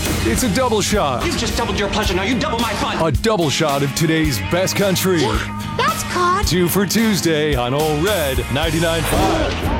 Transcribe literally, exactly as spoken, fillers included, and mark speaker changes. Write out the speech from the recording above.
Speaker 1: It's a double shot.
Speaker 2: You've just doubled your pleasure, now you double my fun.
Speaker 1: A double shot of today's best country.
Speaker 3: Yeah, that's caught.
Speaker 1: Two for Tuesday on Ole Red ninety-nine point five.